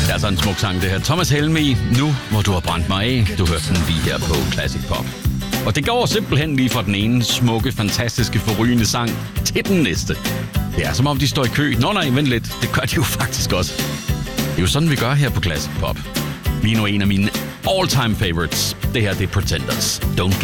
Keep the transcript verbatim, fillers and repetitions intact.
Det er altså en smuk sang, det her. Thomas Helmig, Nu hvor du har brændt mig af. Du hørte den lige her på Classic Pop. Og det går simpelthen lige fra den ene smukke, fantastiske, forrygende sang til den næste. Det er som om, de står i kø. Nå nej, vent lidt. Det gør de jo faktisk også. Det er jo sådan, vi gør her på Classic Pop. Lige nu en af mine all-time favorites. Det her, det er Pretenders. Don't